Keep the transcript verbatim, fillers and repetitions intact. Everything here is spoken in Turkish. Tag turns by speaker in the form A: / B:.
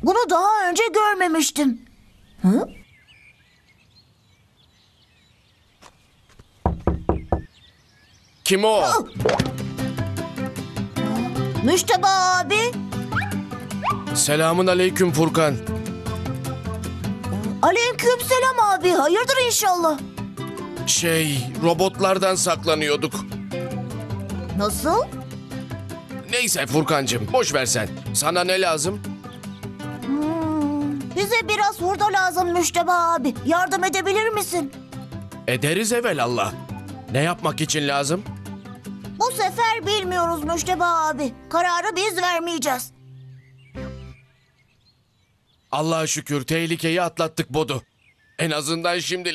A: Bunu daha önce görmemiştim. Hı?
B: Kim o?
A: Müşteba abi.
B: Selamun aleyküm Furkan.
A: Aleykümselam abi. Hayırdır inşallah.
B: Şey, robotlardan saklanıyorduk.
A: Nasıl?
B: Neyse Furkancığım, boş ver sen. Sana ne lazım?
A: Hmm, bize biraz hurda lazım Müşteba abi. Yardım edebilir misin?
B: Ederiz evelallah. Ne yapmak için lazım?
A: Bu sefer bilmiyoruz Müşteba abi. Kararı biz vermeyeceğiz.
B: Allah'a şükür tehlikeyi atlattık Bodu. En azından şimdilik.